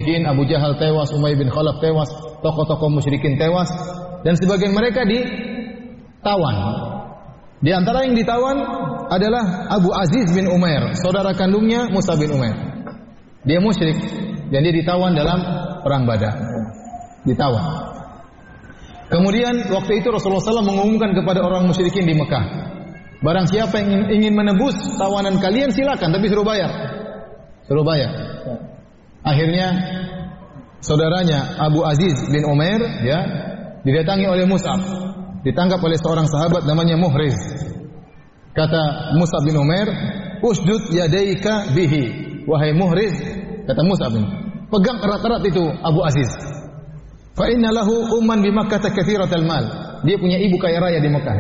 musyrikin, Abu Jahal tewas, Umayyah bin Khalaf tewas, tokoh-tokoh musyrikin tewas, dan sebagian mereka ditawan. Di antara yang ditawan adalah Abu Aziz bin Umair, saudara kandungnya Mus'ab bin Umair. Dia musyrik dan dia ditawan dalam perang Badar. Ditawan. Kemudian waktu itu Rasulullah SAW mengumumkan kepada orang musyrikin di Mekah, barang siapa yang ingin menebus tawanan kalian silakan, tapi suruh bayar. Suruh bayar. Akhirnya saudaranya Abu Aziz bin Umair didatangi oleh Mus'ab, ditangkap oleh seorang sahabat namanya Muhriz. Kata Mus'ab bin Umair, "Usdud yadaika bihi." Wahai Muhriz, kata Mus'ab, pegang erat-erat itu Abu Aziz. Fa inna lahu umman bi Makkah katsiratal mal. Dia punya ibu kaya raya di Mekah.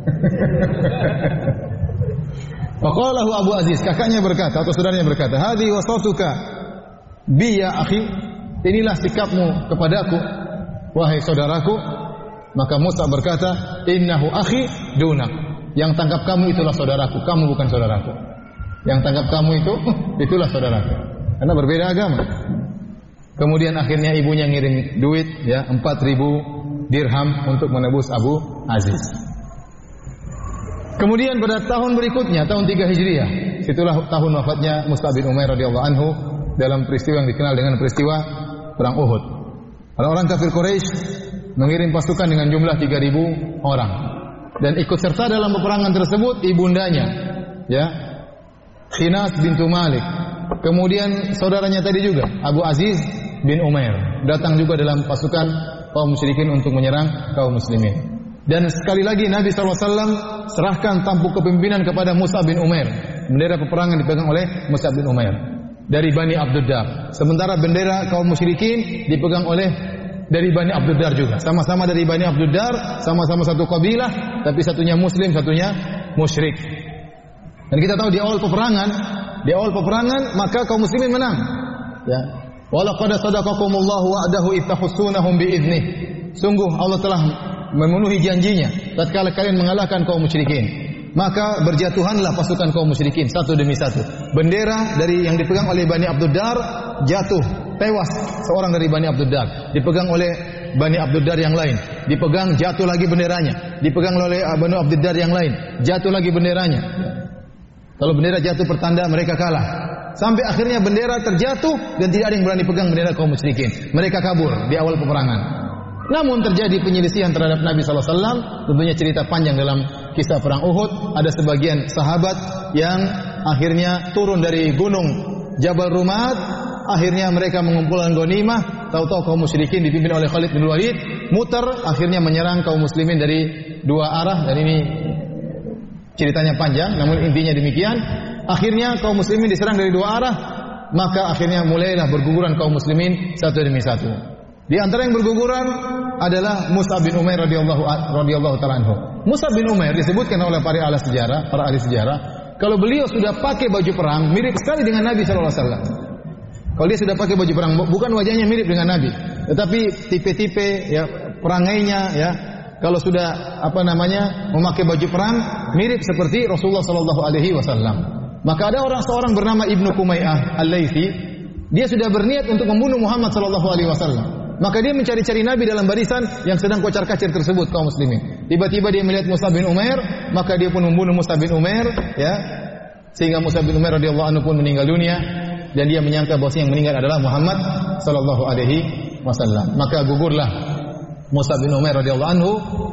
Faqalahu Abu Aziz, kakaknya berkata atau saudaranya berkata, "Hadhi wasatuka bi ya akhi." Inilah sikapmu kepadaku wahai saudaraku. Maka Mus'ab berkata, "Innahu akhi dunak." Yang tangkap kamu itulah saudaraku, kamu bukan saudaraku. Yang tangkap kamu itulah saudaraku. Karena berbeda agama. Kemudian akhirnya ibunya ngirim duit 4.000 dirham untuk menebus Abu Aziz. Kemudian pada tahun berikutnya, tahun 3 Hijriah, itulah tahun wafatnya Mus'ab bin Umair radhiyallahu anhu dalam peristiwa yang dikenal dengan peristiwa perang Uhud. Orang-orang kafir Quraisy mengirim pasukan dengan jumlah 3.000 orang dan ikut serta dalam peperangan tersebut ibundanya, Khinas bintu Malik. Kemudian saudaranya tadi juga Abu Aziz bin Umair datang juga dalam pasukan kaum musyrikin untuk menyerang kaum muslimin. Dan sekali lagi Nabi SAW serahkan tampuk kepemimpinan kepada Mus'ab bin Umair. Bendera peperangan dipegang oleh Mus'ab bin Umair dari Bani Abduddar. Sementara bendera kaum musyrikin dipegang oleh dari Bani Abduddar juga. Sama-sama dari Bani Abduddar, sama-sama satu kabilah, tapi satunya muslim, satunya musyrik. Dan kita tahu di awal peperangan maka kaum muslimin menang. Walaqad sadaqakumullahu wa'dahu idh tahussunahum bi'idnih. Sungguh Allah telah memenuhi janjinya tatkala kalian mengalahkan kaum musyrikin. Maka berjatuhanlah pasukan kaum musyrikin satu demi satu. Bendera dari yang dipegang oleh Bani Abduddar jatuh, tewas seorang dari Bani Abduddar. Dipegang oleh Bani Abduddar yang lain, dipegang jatuh lagi benderanya. Dipegang oleh Bani Abduddar yang lain, jatuh lagi benderanya. Kalau bendera jatuh pertanda mereka kalah. Sampai akhirnya bendera terjatuh dan tidak ada yang berani pegang bendera kaum musyrikin. Mereka kabur di awal peperangan. Namun terjadi penyelisihan terhadap Nabi SAW. Tentunya cerita panjang dalam kisah perang Uhud. Ada sebagian sahabat yang akhirnya turun dari gunung Jabal Rumat. Akhirnya mereka mengumpulkan ghanimah. Tahu-tahu kaum musyrikin dipimpin oleh Khalid bin Walid muter akhirnya menyerang kaum muslimin dari dua arah. Dan ini ceritanya panjang, namun intinya demikian. Akhirnya kaum muslimin diserang dari dua arah, maka akhirnya mulailah berguguran kaum muslimin satu demi satu. Di antara yang berguguran adalah Mus'ab bin Umair radhiyallahu ta'ala anhu. Mus'ab bin Umair disebutkan oleh para ahli sejarah, kalau beliau sudah pakai baju perang mirip sekali dengan Nabi sallallahu alaihi wasallam. Kalau dia sudah pakai baju perang, bukan wajahnya mirip dengan Nabi, tetapi tipe-tipe perangainya kalau sudah memakai baju perang mirip seperti Rasulullah sallallahu alaihi wasallam. Maka ada seorang bernama Ibnu Kumayyah Al-Laythi, dia sudah berniat untuk membunuh Muhammad sallallahu alaihi wasallam. Maka dia mencari-cari Nabi dalam barisan yang sedang kocar-kacir tersebut kaum muslimin. Tiba-tiba dia melihat Mus'ab bin Umair, maka dia pun membunuh Mus'ab bin Umair, sehingga Mus'ab bin Umair radhiyallahu anhu pun meninggal dunia dan dia menyangka bahwa yang meninggal adalah Muhammad sallallahu alaihi wasallam. Maka gugurlah Mus'ab bin Umair radhiyallahu anhu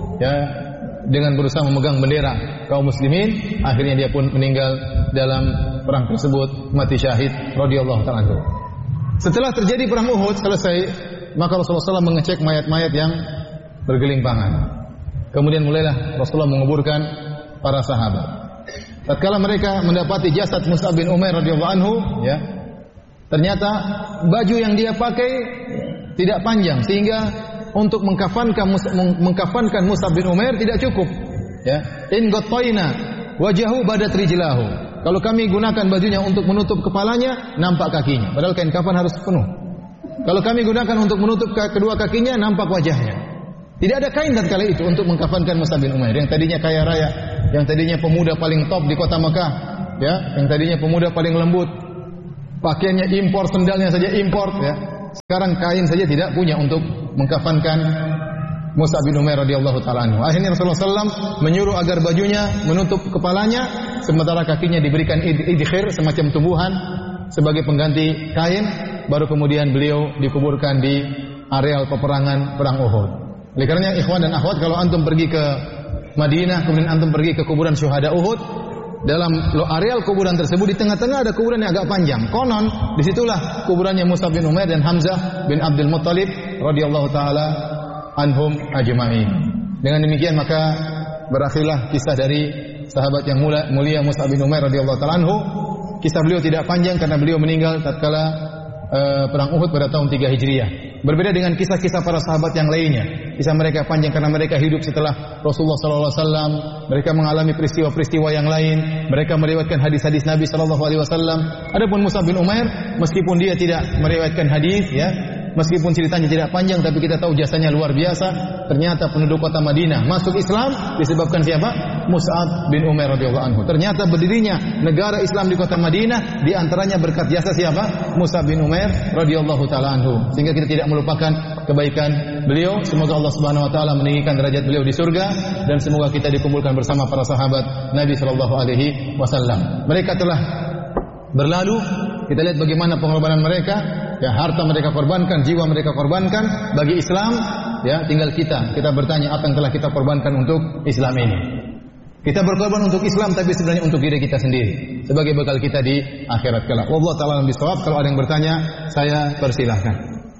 dengan berusaha memegang bendera kaum muslimin. Akhirnya dia pun meninggal dalam perang tersebut, mati syahid radhiyallahu ta'ala anhu. Setelah terjadi perang Uhud selesai, maka Rasulullah SAW mengecek mayat-mayat yang bergelimpangan. Kemudian mulailah Rasulullah menguburkan para sahabat. Tatkala mereka mendapati jasad Mus'ab bin Umair radhiyallahu anhu, ternyata baju yang dia pakai tidak panjang sehingga untuk mengkafankan Mus'ab bin Umair tidak cukup. In ghattayna wajahu badat rijlahu. Kalau kami gunakan bajunya untuk menutup kepalanya, nampak kakinya. Padahal kain kafan harus penuh. Kalau kami gunakan untuk menutup kedua kakinya, nampak wajahnya. Tidak ada kain tatkala itu untuk mengkafankan Mus'ab bin Umair yang tadinya kaya raya, yang tadinya pemuda paling top di kota Mekah, yang tadinya pemuda paling lembut. Pakaiannya impor, sendalnya saja impor, sekarang kain saja tidak punya untuk mengkafankan Mus'ab bin Umair radhiyallahu taala anhu. Akhirnya Rasulullah SAW menyuruh agar bajunya menutup kepalanya, sementara kakinya diberikan idkhir, semacam tumbuhan sebagai pengganti kain. Baru kemudian beliau dikuburkan di areal peperangan perang Uhud. Oleh karenanya ikhwan dan akhwat, kalau antum pergi ke Madinah, kemudian antum pergi ke kuburan syuhada Uhud, dalam areal kuburan tersebut di tengah-tengah ada kuburan yang agak panjang. Konon disitulah kuburannya Mus'ab bin Umair dan Hamzah bin Abdul Muttalib radhiyallahu taala anhum ajma'in. Dengan demikian maka berakhirlah kisah dari sahabat yang mulia Mus'ab bin Umair radhiyallahu taala anhu. Kisah beliau tidak panjang karena beliau meninggal tatkala perang Uhud pada tahun 3 Hijriah. Berbeda dengan kisah-kisah para sahabat yang lainnya. Kisah mereka panjang karena mereka hidup setelah Rasulullah sallallahu alaihi wasallam. Mereka mengalami peristiwa-peristiwa yang lain. Mereka meriwayatkan hadis-hadis Nabi sallallahu alaihi wasallam. Adapun Mus'ab bin Umair, meskipun dia tidak meriwayatkan hadis, ya, meskipun ceritanya tidak panjang, tapi kita tahu jasanya luar biasa. Ternyata penduduk kota Madinah masuk Islam disebabkan siapa? Mus'ab bin Umair radhiyallahu anhu. Ternyata berdirinya negara Islam di kota Madinah di antaranya berkat jasa siapa? Mus'ab bin Umair radhiyallahu taala anhu. Sehingga kita tidak melupakan kebaikan beliau. Semoga Allah Subhanahu wa taala meninggikan derajat beliau di surga dan semoga kita dikumpulkan bersama para sahabat Nabi sallallahu alaihi wasallam. Mereka telah berlalu, kita lihat bagaimana pengorbanan mereka, ya, harta mereka korbankan, jiwa mereka korbankan bagi Islam, ya, tinggal kita bertanya apa yang telah kita korbankan untuk Islam ini. Kita berkorban untuk Islam tapi sebenarnya untuk diri kita sendiri sebagai bekal kita di akhirat kelak. Wallahu taala bisawab. Kalau ada yang bertanya, saya persilahkan.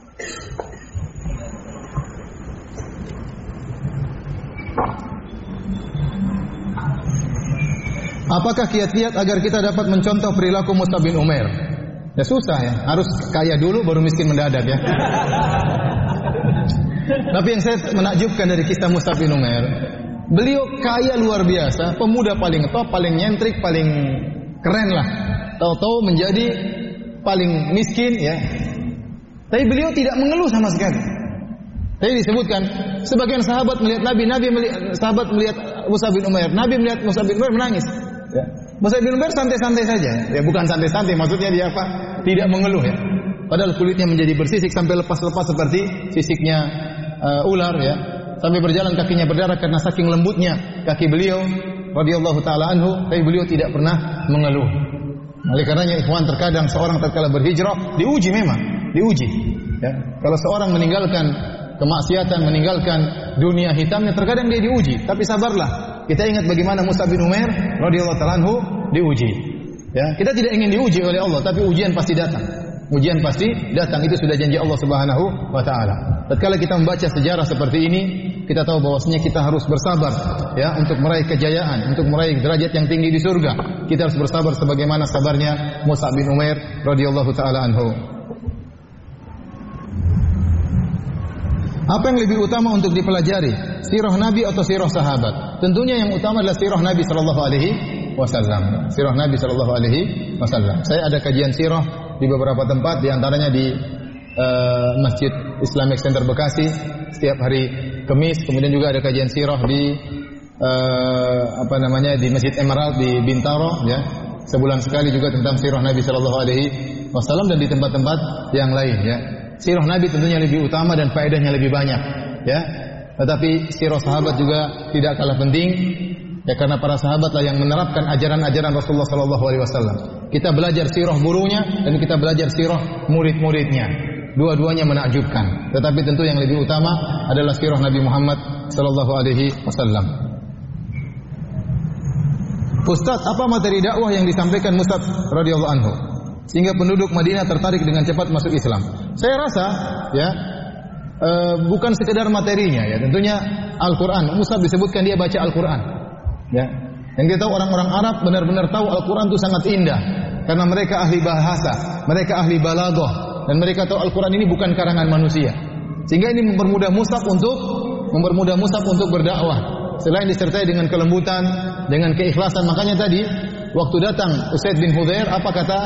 Apakah kiat-kiat agar kita dapat mencontoh perilaku Mus'ab bin Umair? Ya susah ya, harus kaya dulu baru miskin mendadak ya. Tapi yang saya menakjubkan dari kisah Mus'ab bin Umair, beliau kaya luar biasa, pemuda paling top, paling nyentrik, paling keren lah. Tahu-tahu menjadi paling miskin ya. Tapi beliau tidak mengeluh sama sekali. Tadi disebutkan sebagian sahabat melihat Nabi sahabat melihat Mus'ab bin Umair, Nabi melihat Mus'ab bin Umair menangis. Ya. Mus'ab bin Umair santai-santai saja. Ya bukan santai-santai, maksudnya dia apa? Tidak mengeluh ya. Padahal kulitnya menjadi bersisik sampai lepas-lepas seperti sisiknya ular ya. Sampai berjalan kakinya berdarah karena saking lembutnya kaki beliau radhiyallahu taala anhu, tapi beliau tidak pernah mengeluh. Oleh karenanya ikhwan, terkadang seorang tatkala berhijrah diuji memang, diuji. Ya. Kalau seorang meninggalkan kemaksiatan, meninggalkan dunia hitamnya, terkadang dia diuji. Tapi sabarlah. Kita ingat bagaimana Mus'ab bin Umair radhiyallahu ta'ala anhu diuji. Ya, kita tidak ingin diuji oleh Allah, tapi ujian pasti datang. Ujian pasti datang, itu sudah janji Allah Subhanahu wa taala. Tatkala kita membaca sejarah seperti ini, kita tahu bahwasanya kita harus bersabar ya untuk meraih kejayaan, untuk meraih derajat yang tinggi di surga. Kita harus bersabar sebagaimana sabarnya Mus'ab bin Umair radhiyallahu taala anhu. Apa yang lebih utama untuk dipelajari? Sirah Nabi atau sirah sahabat? Tentunya yang utama adalah sirah Nabi sallallahu alaihi wasallam. Sirah Nabi sallallahu alaihi wasallam. Saya ada kajian sirah di beberapa tempat, di antaranya di Masjid Islamic Center Bekasi setiap hari Kamis, kemudian juga ada kajian sirah di di Masjid Emerald di Bintaro ya. Sebulan sekali juga tentang sirah Nabi sallallahu alaihi wasallam dan di tempat-tempat yang lain ya. Sirah Nabi tentunya lebih utama dan faedahnya lebih banyak, ya. Tetapi sirah sahabat juga tidak kalah penting, ya, karena para sahabatlah yang menerapkan ajaran-ajaran Rasulullah sallallahu alaihi wasallam. Kita belajar sirah gurunya dan kita belajar sirah murid-muridnya. Dua-duanya menakjubkan. Tetapi tentu yang lebih utama adalah sirah Nabi Muhammad sallallahu alaihi wasallam. Ustaz, apa materi dakwah yang disampaikan Mus'ab radhiyallahu anhu sehingga penduduk Madinah tertarik dengan cepat masuk Islam? Saya rasa ya bukan sekedar materinya ya, tentunya Al-Qur'an. Mus'ab disebutkan dia baca Al-Qur'an. Ya. Yang kita tahu orang-orang Arab benar-benar tahu Al-Qur'an itu sangat indah karena mereka ahli bahasa, mereka ahli balaghah dan mereka tahu Al-Qur'an ini bukan karangan manusia. Sehingga ini mempermudah Mus'ab untuk berdakwah. Selain disertai dengan kelembutan, dengan keikhlasan. Makanya tadi waktu datang Usaid bin Hudzair, apa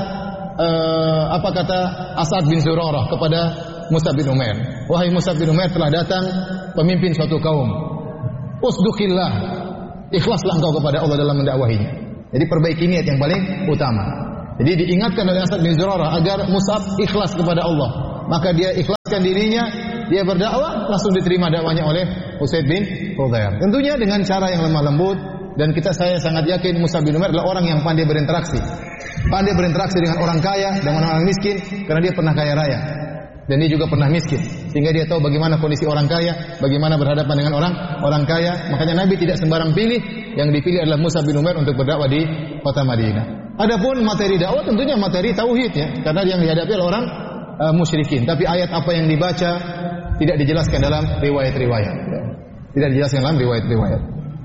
kata As'ad bin Zurarah kepada Mus'ab bin Umair? Wahai Mus'ab bin Umair, telah datang pemimpin suatu kaum. Usduqillah, ikhlaslah engkau kepada Allah dalam mendakwahinya. Jadi perbaiki niat yang paling utama. Jadi diingatkan oleh As'ad bin Zurarah agar Mus'ab ikhlas kepada Allah. Maka dia ikhlaskan dirinya, dia berdakwah, langsung diterima dakwanya oleh Usaid bin Hudzair. Tentunya dengan cara yang lemah lembut, dan saya sangat yakin Mus'ab bin Umair adalah orang yang pandai berinteraksi. Pandai berinteraksi dengan orang kaya, dengan orang miskin, karena dia pernah kaya raya. Dan dia juga pernah miskin, sehingga dia tahu bagaimana kondisi orang kaya, bagaimana berhadapan dengan orang kaya. Makanya Nabi tidak sembarang pilih, yang dipilih adalah Mus'ab bin Umair untuk berdakwah di kota Madinah. Adapun materi dakwah tentunya materi tauhid ya, karena yang dihadapi adalah orang musyrikin. Tapi ayat apa yang dibaca tidak dijelaskan dalam riwayat-riwayat. Tidak dijelaskan dalam riwayat-riwayat.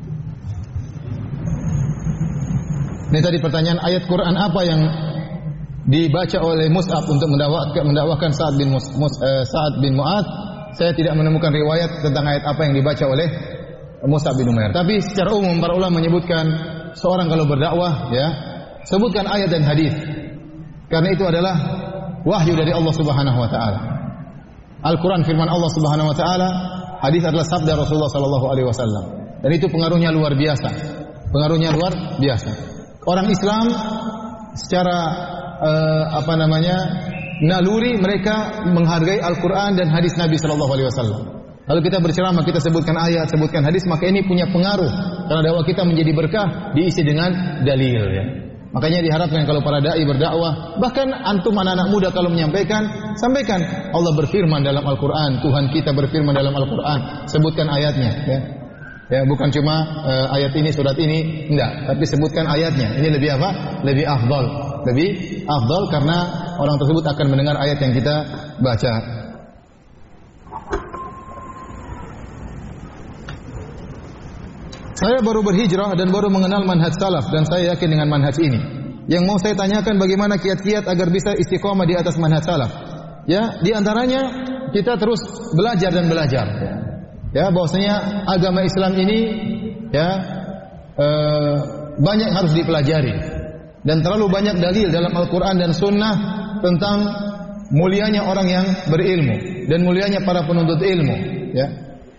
Ini tadi pertanyaan, ayat Quran apa yang dibaca oleh Mus'ab untuk mendakwahkan Sa'ad bin Mu'adz. Saya tidak menemukan riwayat tentang ayat apa yang dibaca oleh Mus'ab bin Umair. Tapi secara umum para ulama menyebutkan seorang kalau berdakwah ya, sebutkan ayat dan hadis. Karena itu adalah wahyu dari Allah Subhanahu wa taala. Al-Qur'an firman Allah Subhanahu wa taala, hadis adalah sabda Rasulullah sallallahu alaihi wasallam. Dan itu pengaruhnya luar biasa. Pengaruhnya luar biasa. Orang Islam secara naluri mereka menghargai Al-Quran dan hadis Nabi sallallahu alaihi wasallam. Kalau kita berceramah, kita sebutkan ayat, sebutkan hadis, maka ini punya pengaruh karena dakwah kita menjadi berkah, diisi dengan dalil ya. Makanya diharapkan kalau para dai berdakwah, bahkan antum anak-anak muda kalau menyampaikan, sampaikan Allah berfirman dalam Al-Quran, Tuhan kita berfirman dalam Al-Quran, sebutkan ayatnya ya. Ya, bukan cuma ayat ini, surat ini, enggak, tapi sebutkan ayatnya. Ini lebih apa? Lebih afdal. Lebih afdal karena orang tersebut akan mendengar ayat yang kita baca. Saya baru berhijrah dan baru mengenal manhaj salaf dan saya yakin dengan manhaj ini. Yang mau saya tanyakan bagaimana kiat-kiat agar bisa istiqomah di atas manhaj salaf. Ya, di antaranya kita terus belajar dan belajar. Ya, bahwasanya agama Islam ini ya banyak harus dipelajari dan terlalu banyak dalil dalam Al-Quran dan Sunnah tentang mulianya orang yang berilmu dan mulianya para penuntut ilmu. Ya.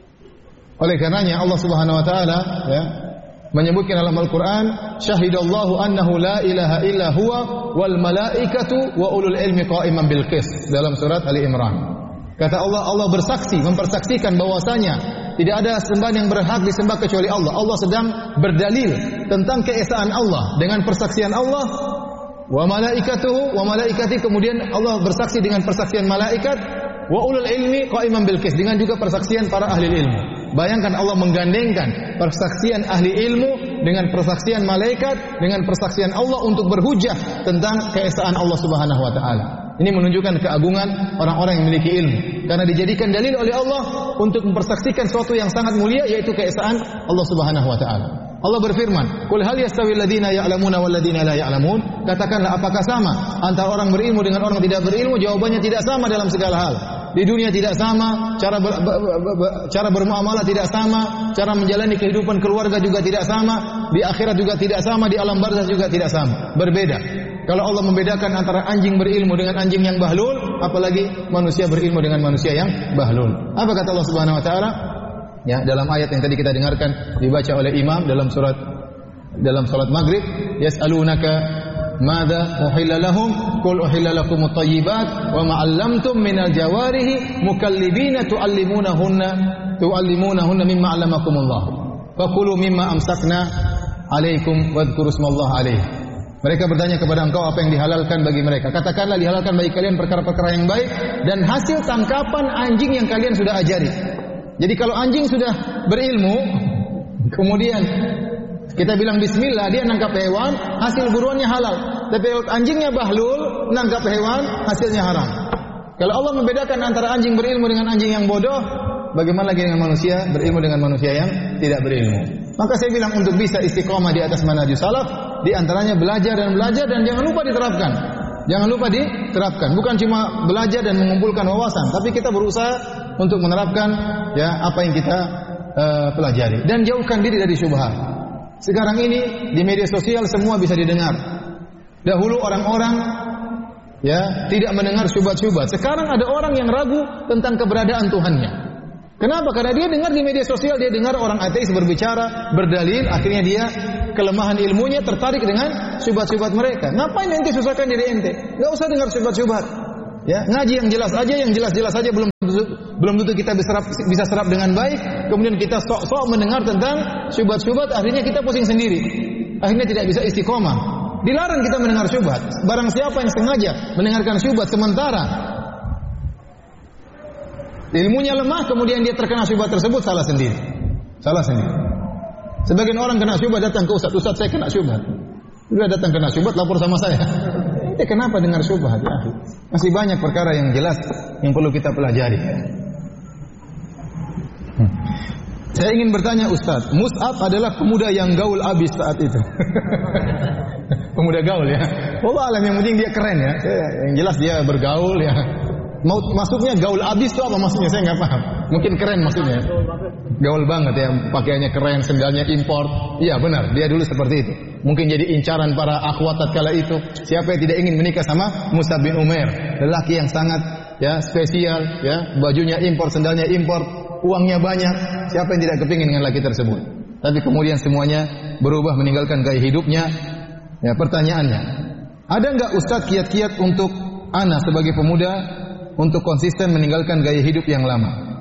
Oleh karenanya Allah Subhanahu Wa Taala ya, menyebutkan dalam Al-Quran, syahidallahu annahu la ilaha illa huwa wal malaikatu wa ulul ilmi qa'iman bil qist dalam surat Ali Imran. Kata Allah, Allah bersaksi, mempersaksikan bahwasanya tidak ada sembahan yang berhak disembah kecuali Allah. Allah sedang berdalil tentang keesaan Allah dengan persaksian Allah. Wa malaikatuhu wa malaikati, kemudian Allah bersaksi dengan persaksian malaikat. Wa ulul ilmi qa'iman bil qist, dengan juga persaksian para ahli ilmu. Bayangkan Allah menggandengkan persaksian ahli ilmu dengan persaksian malaikat dengan persaksian Allah untuk berhujjah tentang keesaan Allah Subhanahu wa taala. Ini menunjukkan keagungan orang-orang yang memiliki ilmu karena dijadikan dalil oleh Allah untuk mempersaksikan sesuatu yang sangat mulia, yaitu keesaan Allah Subhanahu wa taala. Allah berfirman, "Qul hal yastawil ladzina ya'lamuna wal ladzina la ya'lamun?" Katakanlah, apakah sama antara orang berilmu dengan orang tidak berilmu? Jawabannya tidak sama dalam segala hal. Di dunia tidak sama, cara bermuamalah tidak sama, cara menjalani kehidupan keluarga juga tidak sama, di akhirat juga tidak sama, di alam barzakh juga tidak sama, berbeda. Kalau Allah membedakan antara anjing berilmu dengan anjing yang bahlul, apalagi manusia berilmu dengan manusia yang bahlul. Apa kata Allah Subhanahu wa taala? Ya, dalam ayat yang tadi kita dengarkan dibaca oleh imam dalam salat Maghrib, yas'alunaka madza uhilla lahum qul uhilla lakumut thayyibat wa ma 'allamtum minal jawarihi mukallibina tu'allimunahunna mimma 'allamakumullah fakulu mimma amsakna 'alaikum wadhkuru ismallahi 'alaihi. Mereka bertanya kepada engkau apa yang dihalalkan bagi mereka. Katakanlah dihalalkan bagi kalian perkara-perkara yang baik dan hasil tangkapan anjing yang kalian sudah ajari. Jadi kalau anjing sudah berilmu, kemudian kita bilang bismillah, dia nangkap hewan, hasil buruannya halal. Tapi kalau anjingnya bahlul, nangkap hewan, hasilnya haram. Kalau Allah membedakan antara anjing berilmu dengan anjing yang bodoh, bagaimana lagi dengan manusia berilmu dengan manusia yang tidak berilmu? Maka saya bilang untuk bisa istiqomah di atas manhajus salaf, di antaranya belajar dan jangan lupa diterapkan. Jangan lupa diterapkan. Bukan cuma belajar dan mengumpulkan wawasan, tapi kita berusaha untuk menerapkan ya apa yang kita pelajari dan jauhkan diri dari syubhat. Sekarang ini di media sosial semua bisa didengar. Dahulu orang-orang ya tidak mendengar syubhat-syubhat. Sekarang ada orang yang ragu tentang keberadaan Tuhannya. Kenapa? Karena dia dengar di media sosial, dia dengar orang ateis berbicara, berdalil, akhirnya dia kelemahan ilmunya tertarik dengan syubhat-syubhat mereka. Ngapain ente susahkan diri ente? Enggak usah dengar syubhat-syubhat. Ya, ngaji yang jelas aja, yang jelas-jelas aja belum tentu kita bisa serap dengan baik. Kemudian kita sok-sok mendengar tentang syubhat-syubhat, akhirnya kita pusing sendiri. Akhirnya tidak bisa istiqomah. Dilarang kita mendengar syubhat. Barang siapa yang sengaja mendengarkan syubhat sementara ilmunya lemah, kemudian dia terkena syubhat tersebut, salah sendiri. Salah sendiri. Sebagian orang kena syubhat datang ke Ustaz, saya kena syubhat. Dia datang kena syubhat lapor sama saya. Kenapa dengar syubhat? Ya, masih banyak perkara yang jelas yang perlu kita pelajari. Saya ingin bertanya Ustaz, Mus'ab adalah pemuda yang gaul abis saat itu. Pemuda gaul ya. Allah alam, yang penting dia keren ya. Yang jelas dia bergaul ya. Maksudnya gaul abis itu apa maksudnya? Saya nggak paham. Mungkin keren maksudnya. Gaul banget ya, pakaiannya keren, sendalnya import. Iya benar, dia dulu seperti itu. Mungkin jadi incaran para akhwat tatkala itu. Siapa yang tidak ingin menikah sama Mus'ab bin Umair, lelaki yang sangat ya spesial ya, bajunya impor, sendalnya impor, uangnya banyak. Siapa yang tidak kepingin dengan laki tersebut? Tapi kemudian semuanya berubah, meninggalkan gaya hidupnya. Ya, pertanyaannya, ada enggak Ustaz kiat-kiat untuk ana sebagai pemuda untuk konsisten meninggalkan gaya hidup yang lama?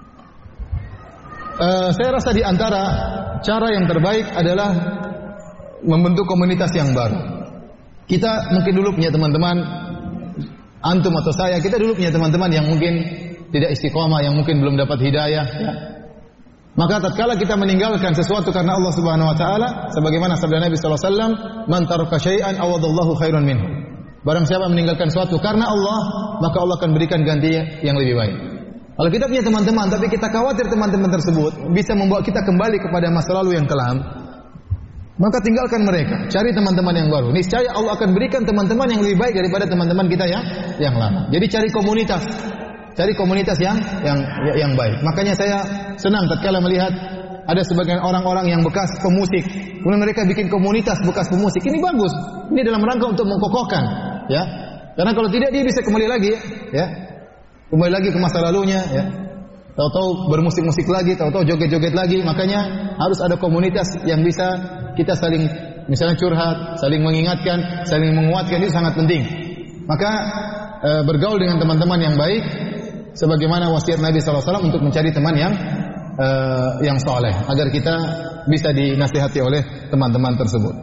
Saya rasa di antara cara yang terbaik adalah membentuk komunitas yang baru. Kita mungkin dulu punya teman-teman, antum atau saya, kita dulu punya teman-teman yang mungkin tidak istiqomah, yang mungkin belum dapat hidayah. Ya. Maka tatkala kita meninggalkan sesuatu karena Allah Subhanahu wa taala, sebagaimana sabda Nabi sallallahu alaihi wasallam, "Man taraka syai'an awadallahu khairan minhu." Barang siapa meninggalkan sesuatu karena Allah, maka Allah akan berikan ganti yang lebih baik. Kalau kita punya teman-teman tapi kita khawatir teman-teman tersebut bisa membawa kita kembali kepada masa lalu yang kelam, maka tinggalkan mereka, cari teman-teman yang baru. Niscaya Allah akan berikan teman-teman yang lebih baik daripada teman-teman kita yang lama. Jadi cari komunitas yang baik. Makanya saya senang tatkala melihat ada sebagian orang-orang yang bekas pemusik, kemudian mereka bikin komunitas bekas pemusik. Ini bagus. Ini dalam rangka untuk mengkokohkan, ya. Karena kalau tidak dia bisa kembali lagi, ya. Kembali lagi ke masa lalunya, ya. Tahu-tahu bermusik-musik lagi, tahu-tahu joget-joget lagi. Makanya harus ada komunitas yang bisa kita saling misalnya curhat, saling mengingatkan, saling menguatkan, itu sangat penting. Maka bergaul dengan teman-teman yang baik sebagaimana wasiat Nabi sallallahu alaihi wasallam untuk mencari teman yang saleh agar kita bisa dinasihati oleh teman-teman tersebut.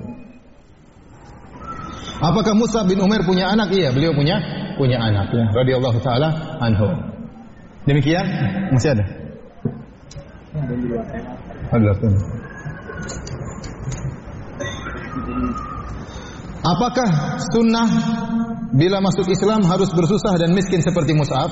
Apakah Mus'ab bin Umair punya anak? Iya, beliau punya anak ya, radhiyallahu taala anhu. Demikian, masih ada. Apakah sunnah bila masuk Islam harus bersusah dan miskin seperti Mus'ab?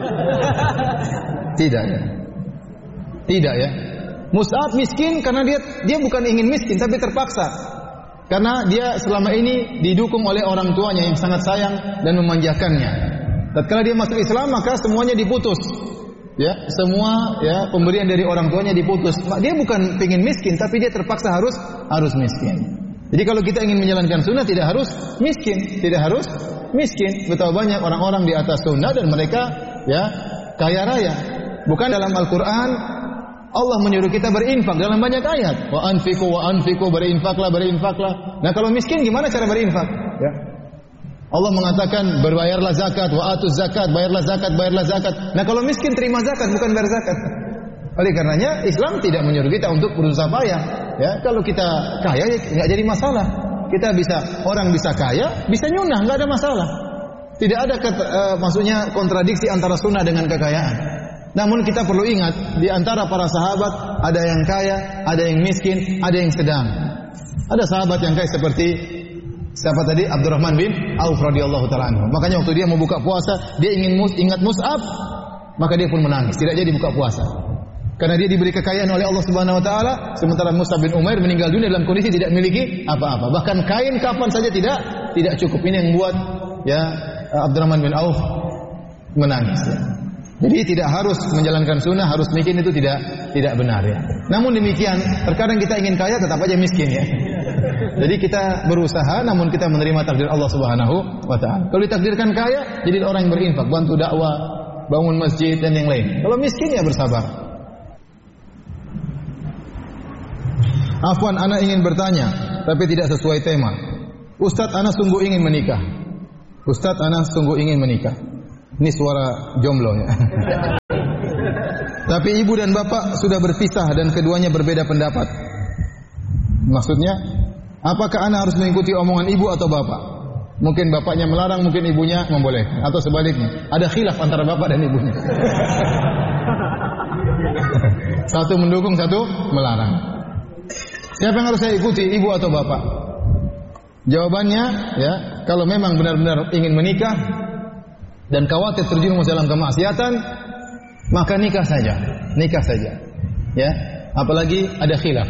Tidak ya. Tidak ya. Mus'ab miskin karena dia bukan ingin miskin tapi terpaksa. Karena dia selama ini didukung oleh orang tuanya yang sangat sayang dan memanjakannya. Tatkala dia masuk Islam maka semuanya diputus. Ya, semua ya pemberian dari orang tuanya diputus. Dia bukan ingin miskin tapi dia terpaksa harus miskin. Jadi kalau kita ingin menjalankan sunnah tidak harus miskin. Betapa banyak orang-orang di atas sunnah dan mereka ya kaya raya. Bukan dalam Al-Qur'an Allah menyuruh kita berinfak dalam banyak ayat. Wa anfiqu berinfaklah. Nah, kalau miskin gimana cara berinfak? Ya. Allah mengatakan berbayarlah zakat, wa atuz zakat, bayarlah zakat. Nah, kalau miskin terima zakat bukan bayar zakat. Oleh karenanya Islam tidak menyuruh kita untuk berusaha payah. Ya, kalau kita kaya ya enggak jadi masalah. Orang bisa kaya, bisa nyunah, enggak ada masalah. Tidak ada maksudnya kontradiksi antara sunnah dengan kekayaan. Namun kita perlu ingat, di antara para sahabat ada yang kaya, ada yang miskin, ada yang sedang. Ada sahabat yang kaya seperti siapa tadi? Abdurrahman bin Auf radhiyallahu taala anhu. Makanya waktu dia mau buka puasa, dia ingin ingat Mus'ab, maka dia pun menangis, tidak jadi buka puasa. Karena dia diberi kekayaan oleh Allah Subhanahu wa taala, sementara Mus'ab bin Umair meninggal dunia dalam kondisi tidak memiliki apa-apa. Bahkan kain kapan saja tidak cukup. Ini yang membuat ya Abdurrahman bin Auf menangis ya. Jadi tidak harus menjalankan sunnah, harus miskin itu tidak benar ya. Namun demikian, terkadang kita ingin kaya tetap aja miskin ya. Jadi kita berusaha namun kita menerima takdir Allah Subhanahu wa taala. Kalau ditakdirkan kaya, jadi orang yang berinfak, bantu dakwah, bangun masjid dan yang lain. Kalau miskin ya bersabar. Afwan, ana ingin bertanya tapi tidak sesuai tema. Ustaz, ana sungguh ingin menikah. Ini suara jomblonya. Tapi ibu dan bapak sudah berpisah dan keduanya berbeda pendapat. Maksudnya, apakah anak harus mengikuti omongan ibu atau bapak? Mungkin bapaknya melarang, mungkin ibunya membolehkan, atau sebaliknya. Ada khilaf antara bapak dan ibunya. Satu mendukung, satu melarang. Siapa yang harus saya ikuti, ibu atau bapak? Jawabannya, ya, kalau memang benar-benar ingin menikah dan khawatir terjerumus dalam kemaksiatan, maka nikah saja. Nikah saja. Ya, apalagi ada khilaf.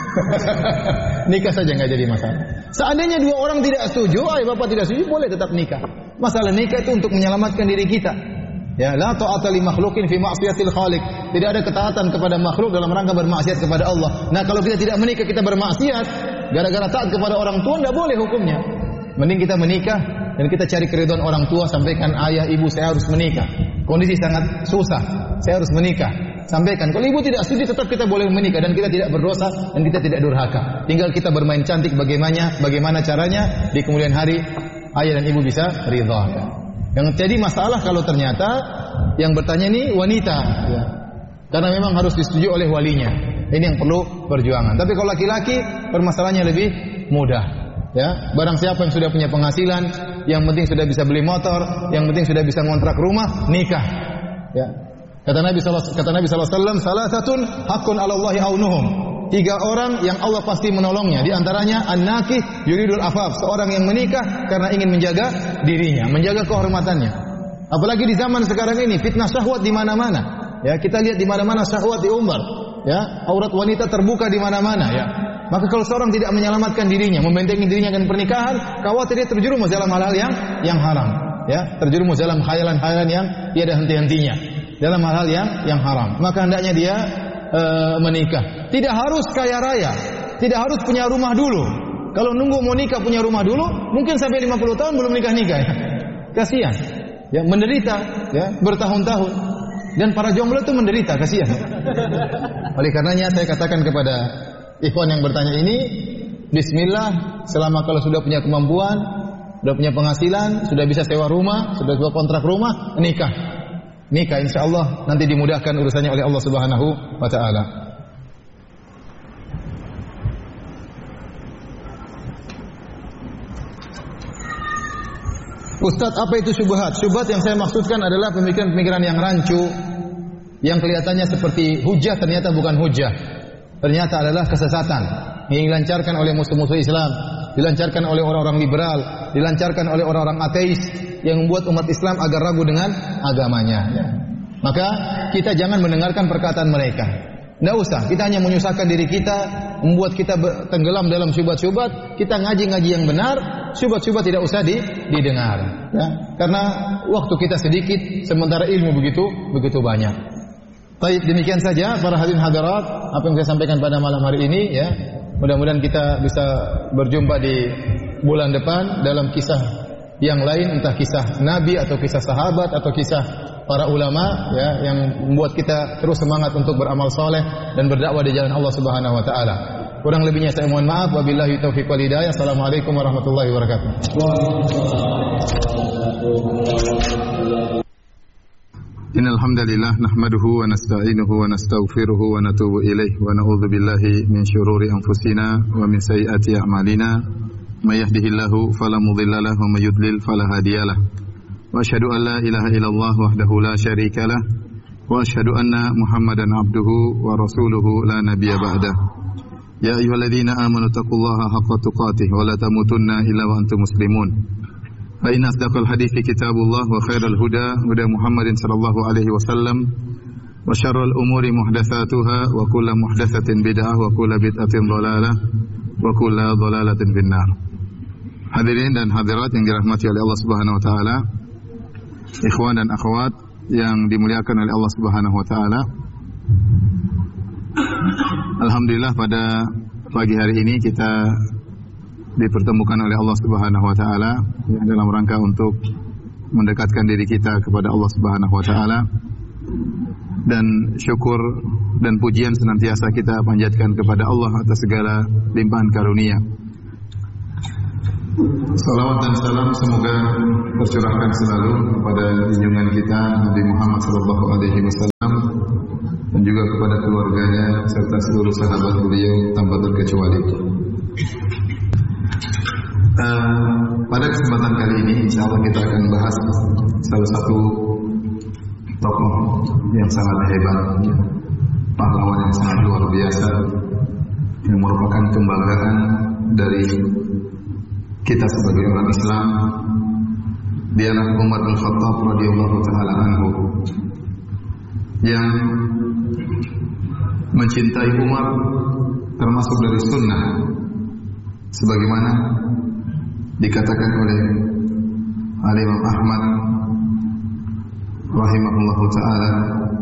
Nikah saja enggak jadi masalah. Seandainya dua orang tidak setuju, ayah bapak tidak setuju, boleh tetap nikah. Masalah nikah itu untuk menyelamatkan diri kita. Ya, la ta'ata li makhluqin fi ma'siyatil khaliq. Tidak ada ketaatan kepada makhluk dalam rangka bermaksiat kepada Allah. Nah, kalau kita tidak menikah, kita bermaksiat gara-gara taat kepada orang tua, enggak boleh hukumnya. Mending kita menikah dan kita cari keridhaan orang tua, sampaikan, ayah, ibu, saya harus menikah. Kondisi sangat susah, saya harus menikah. Sampaikan. Kalau ibu tidak setuju, tetap kita boleh menikah dan kita tidak berdosa dan kita tidak durhaka. Tinggal kita bermain cantik bagaimana caranya di kemudian hari ayah dan ibu bisa ridha. Yang jadi masalah kalau ternyata yang bertanya ini wanita, ya. Karena memang harus disetujui oleh walinya. Ini yang perlu perjuangan. Tapi kalau laki-laki, permasalahannya lebih mudah. Ya, barang siapa yang sudah punya penghasilan, yang penting sudah bisa beli motor, yang penting sudah bisa ngontrak rumah, nikah. Ya. Kata Nabi SAW, salasatun hakun 'alallahi aunuhum. 3 orang yang Allah pasti menolongnya. Di antaranya an-nakih yuridul afaf, seorang yang menikah karena ingin menjaga dirinya, menjaga kehormatannya. Apalagi di zaman sekarang ini fitnah syahwat di mana-mana. Ya, kita lihat di mana-mana syahwat diumbar. Ya, aurat wanita terbuka di mana-mana, ya. Maka kalau seorang tidak menyelamatkan dirinya, membentengi dirinya dengan pernikahan, khawatir dia terjerumus dalam hal-hal yang haram, ya, terjerumus dalam khayalan-khayalan yang tiada henti-hentinya, dalam hal-hal yang haram. Maka hendaknya dia menikah. Tidak harus kaya raya, tidak harus punya rumah dulu. Kalau nunggu mau nikah punya rumah dulu, mungkin sampai 50 tahun belum nikah-nikah. Ya. Kasihan, ya, menderita, ya, bertahun-tahun. Dan para jomblo itu menderita, kasihan. Oleh karenanya saya katakan kepada ikhwan yang bertanya ini, bismillah, selama kalau sudah punya kemampuan, sudah punya penghasilan, sudah bisa sewa rumah, sudah sewa kontrak rumah, nikah. Nikah, insyaallah nanti dimudahkan urusannya oleh Allah Subhanahu wa taala. Ustaz, apa itu syubhat? Syubhat yang saya maksudkan adalah pemikiran-pemikiran yang rancu, yang kelihatannya seperti hujah, ternyata bukan hujah. Ternyata adalah kesesatan yang dilancarkan oleh musuh-musuh Islam, dilancarkan oleh orang-orang liberal, dilancarkan oleh orang-orang ateis yang membuat umat Islam agar ragu dengan agamanya. Ya. Maka kita jangan mendengarkan perkataan mereka. Tidak usah, kita hanya menyusahkan diri kita, membuat kita tenggelam dalam syubhat-syubhat. Kita ngaji-ngaji yang benar, syubhat-syubhat tidak usah didengar. Ya. Karena waktu kita sedikit, sementara ilmu begitu banyak. Baik, demikian saja para hadirin hadirat apa yang saya sampaikan pada malam hari ini, ya. Mudah-mudahan kita bisa berjumpa di bulan depan dalam kisah yang lain, entah kisah Nabi atau kisah sahabat atau kisah para ulama, ya, yang membuat kita terus semangat untuk beramal soleh dan berdakwah di jalan Allah Subhanahu wa taala. Kurang lebihnya saya mohon maaf. Wabillahi taufiq wal hidayah. Assalamualaikum warahmatullahi wabarakatuh. Innal hamdalillah nahmaduhu wa nasta'inuhu wa nastaghfiruhu wa natubu ilaihi wa na'udzu billahi min syururi anfusina wa min sayyiati a'malina may yahdihillahu fala mudilla lahu wa may yudlil fala hadiyalah wa asyhadu an la ilaha illallah wahdahu la syarika lah wa asyhadu anna muhammadan abduhu wa rasuluhu la nabiyya ba'dah. Ya ayyuhalladzina amanu taqullaha haqqa tuqatih wa la tamutunna illa wa antum muslimun. Fa inna asdaqal hadithi kitabullah wa khairal huda huda Muhammadin sallallahu alaihi wasallam wa syarrul umuri muhdatsatuha wa kullu muhdatsatin bid'ah wa kullu bid'atin dhalalah wa kullu dhalalatin finnar. Hadirin dan hadirat yang dirahmati oleh Allah Subhanahu wa taala, ikhwan dan akhwat yang dimuliakan oleh Allah Subhanahu wa taala. Alhamdulillah pada pagi hari ini kita dipertemukan oleh Allah Subhanahu wa taala dalam rangka untuk mendekatkan diri kita kepada Allah Subhanahu wa taala, dan syukur dan pujian senantiasa kita panjatkan kepada Allah atas segala limpahan karunia. Salawat dan salam semoga tercurahkan selalu kepada junjungan kita Nabi Muhammad SAW dan juga kepada keluarganya serta seluruh sahabat beliau tanpa terkecuali. Pada kesempatan kali ini insyaallah kita akan bahas salah satu tokoh yang sangat hebat, pahlawan yang sangat luar biasa, yang merupakan kebanggaan dari kita sebagai orang Islam. Dialah Umar bin Khattab radhiyallahu taala anhu, yang mencintai Umar termasuk dari sunnah, sebagaimana dikatakan oleh Imam Ahmad rahimahullahu taala.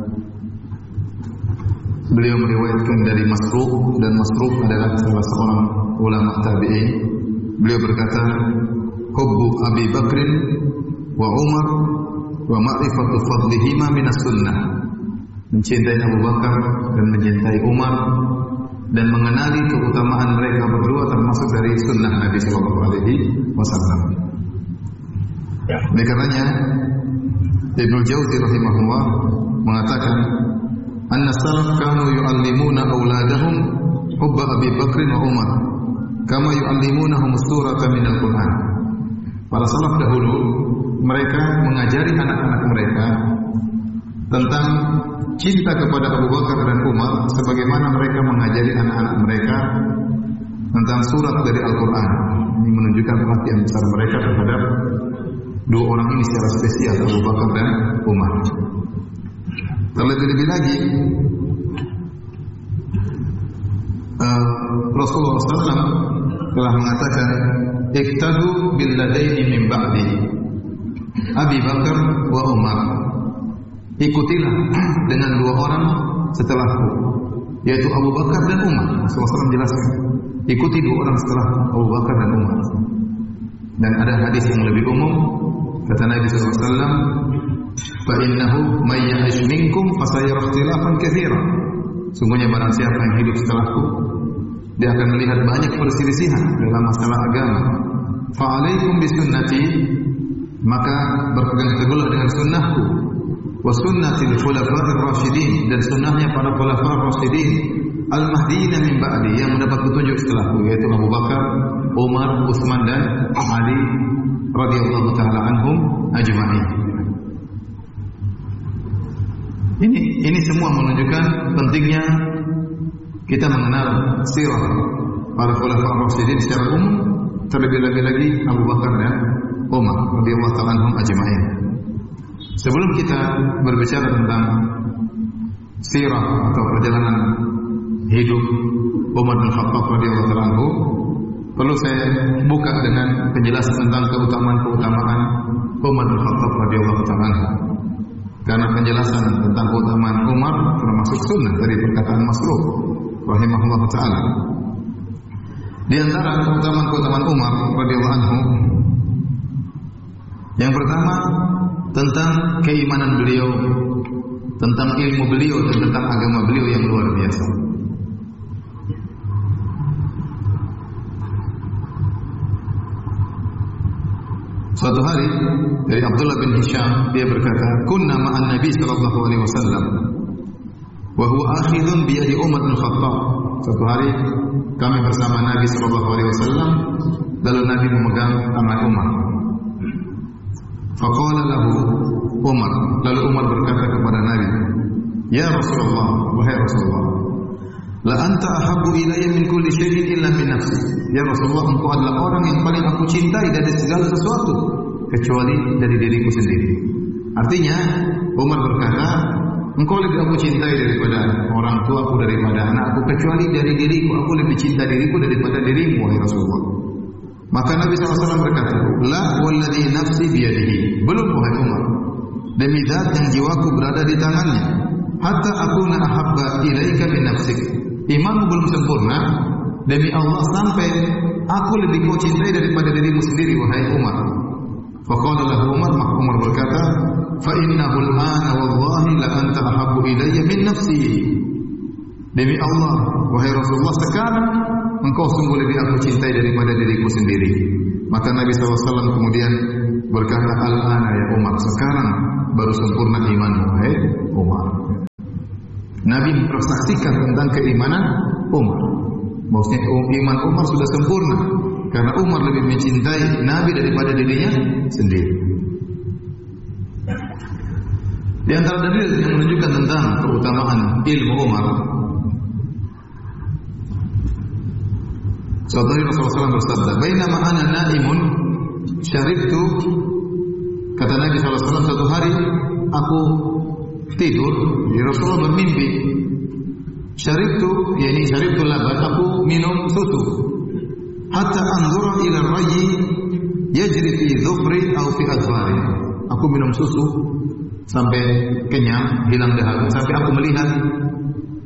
Beliau meriwayatkan dari Masruq, dan Masruq adalah salah seorang ulama tabi'in. Beliau berkata, hubbu Abi Bakrin wa Umar wa ma'rifatu fadlihima minas sunnah. Mencintai Abu Bakar dan mencintai Umar dan mengenali keutamaan mereka berdua termasuk dari sunnah Nabi sallallahu alaihi wasallam. Oleh karenanya Ibnu Jauzi rahimahullah mengatakan, anna salaf kanu yu'allimuna auladahum hubba Abi Bakr wa Umar kama yu'allimunahum surata minal Qur'an. Para salaf dahulu mereka mengajari anak-anak mereka tentang cinta kepada Abu Bakar dan Umar sebagaimana mereka mengajari anak-anak mereka tentang surat dari Al-Qur'an. Ini menunjukkan perhatian besar mereka terhadap dua orang ini secara spesial, Abu Bakar dan Umar. Terlebih-lebih lagi Rasulullah SAW telah mengatakan, iktadu bil ladaini min ba'di Abi Bakar wa Umar. Ikutilah dengan dua orang setelahku, yaitu Abu Bakar dan Umar. Rasulullah SAW menjelaskan, ikuti dua orang setelah Abu Bakar dan Umar. Dan ada hadis yang lebih umum, kata Nabi SAW, fa innahu may ya'ish minkum fasayara ikhtilafan katsiran. Sungguhnya barang siapa yang hidup setelahku, dia akan melihat banyak perselisihan dalam masalah agama. Fa alaikum bisunnati, maka berpegang teguhlah dengan sunnahku, wa sunnatil khulafa'ir rasyidin, dan sunnahnya para khulafa'ir rasyidin al-mahdiyyin min ba'di, yang mendapat petunjuk setelahku, yaitu Abu Bakar, Umar, Utsman dan Ali radhiyallahu taala anhum ajma'in. Ini semua menunjukkan pentingnya kita mengenal sirah para khulafa rasyidin secara umum, terlebih-lebih lagi Abu Bakar dan Umar radhiyallahu taala anhum ajma'in. Sebelum kita berbicara tentang sirah atau perjalanan hidup Umar bin Khattab radhiyallahu taala anhu, perlu saya buka dengan penjelasan tentang keutamaan-keutamaan Umar bin Khattab radhiyallahu taala anhu. Karena penjelasan tentang keutamaan Umar termasuk sunnah dari perkataan Masruq rahimahullah taala. Di antara keutamaan-keutamaan Umar radhiyallahu anhu, yang pertama tentang keimanan beliau, tentang ilmu beliau dan tentang agama beliau yang luar biasa. Suatu hari dari Abdullah bin Hisham, dia berkata, kunna ma'an Nabi sallallahu alaihi wasallam wa huwa akhidun bi yadi Umar bin Khattab. Suatu hari kami bersama Nabi sallallahu alaihi wasallam, lalu Nabi memegang tangan Umar. Faqala lahu Umar, lalu Umar berkata kepada Nabi, ya Rasulullah, wahai Rasulullah, la anta ahabbu ilayya min kulli syai'in illa min nafsi. Ya Rasulullah, engkau adalah orang yang paling aku cintai dari segala sesuatu kecuali dari diriku sendiri. Artinya Umar berkata, engkau lebih aku cintai daripada orang tuaku, daripada anakku, kecuali dari diriku. Aku lebih cinta diriku daripada dirimu, wahai Rasulullah. Maka Nabi SAW berkata, la walladhi nafsi biyadihi, belum wahai Umar, demi zat yang jiwaku berada di tangannya, hatta akuna ahabba ilaika min nafsik. Imanmu belum sempurna, demi Allah, sampai aku lebih kau cintai daripada dirimu sendiri, wahai Umar. Faqala lahu Umar, maka Umar berkata, fa innahu al-ana wallahi la anta ahabbu ilayya min nafsi. Demi Allah, wahai Rasulullah, sekarang engkau sungguh lebih aku cintai daripada diriku sendiri. Maka Nabi SAW kemudian berkata, Al-ana ya Umar, sekarang baru sempurna imanmu, hai Umar. Nabi mempersaksikan tentang keimanan Umar. Maksudnya iman Umar sudah sempurna karena Umar lebih mencintai Nabi daripada dirinya sendiri. Di antara dalil yang menunjukkan tentang keutamaan ilmu Umar, suatu hari Rasulullah SAW bersabda, "Bainama ana naimun, syaribtu." Kata Nabi SAW, suatu hari aku tidur, Rasulullah bermimpi. Syaribtu, yakni syaribtu laban, aku minum susu. Hatta anzura ila ar-rajyi yajri fi dhufri aw fi adfari. Aku minum susu sampai kenyang, hilang dahaga, sampai aku melihat